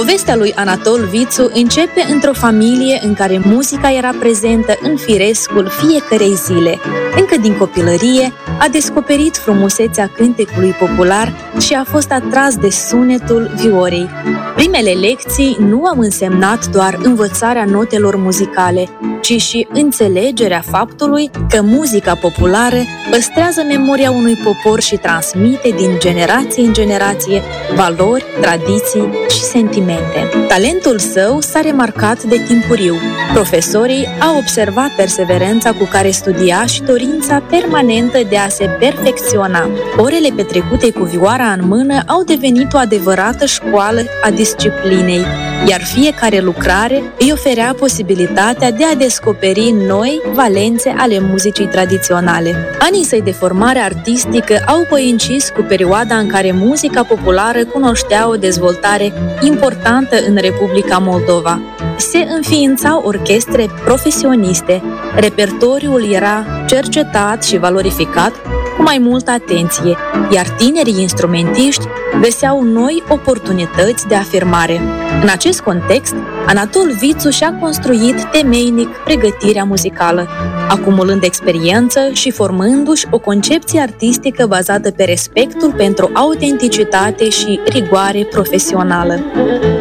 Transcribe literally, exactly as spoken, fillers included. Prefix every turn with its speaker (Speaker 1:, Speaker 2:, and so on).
Speaker 1: Povestea lui Anatol Vițu începe într-o familie în care muzica era prezentă în firescul fiecărei zile. Încă din copilărie a descoperit frumusețea cântecului popular și a fost atras de sunetul viorei. Primele lecții nu au însemnat doar învățarea notelor muzicale, ci și înțelegerea faptului că muzica populară păstrează memoria unui popor și transmite din generație în generație valori, tradiții și sentimente. Talentul său s-a remarcat de timpuriu. Profesorii au observat perseverența cu care studia și dorința permanentă de a se perfecționa. Orele petrecute cu vioara în mână au devenit o adevărată școală a disciplinei, iar fiecare lucrare îi oferea posibilitatea de a descoperi noi valențe ale muzicii tradiționale. Anii săi de formare artistică au coincis cu perioada în care muzica populară cunoștea o dezvoltare importantă în Republica Moldova. Se înființau orchestre profesioniste, repertoriul era cercetat și valorificat cu mai multă atenție, iar tinerii instrumentiști găseau noi oportunități de afirmare. În acest context, Anatol Vițu și-a construit temeinic pregătirea muzicală, acumulând experiență și formându-și o concepție artistică bazată pe respectul pentru autenticitate și rigoare profesională.